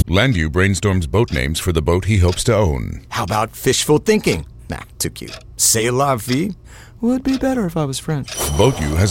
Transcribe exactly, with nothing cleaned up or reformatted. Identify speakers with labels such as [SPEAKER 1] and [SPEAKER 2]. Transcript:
[SPEAKER 1] Landu brainstorms boat names for the boat he hopes to own.
[SPEAKER 2] How about fishful thinking? Nah, too cute. C'est la vie would be better if I was French.
[SPEAKER 1] Boat U has